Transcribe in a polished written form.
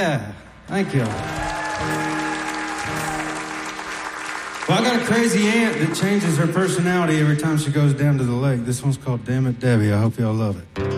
Yeah, thank you. Well, I got a crazy aunt that changes her personality every time she goes down to the lake. This one's called Damn It, Debbie. I hope y'all love it.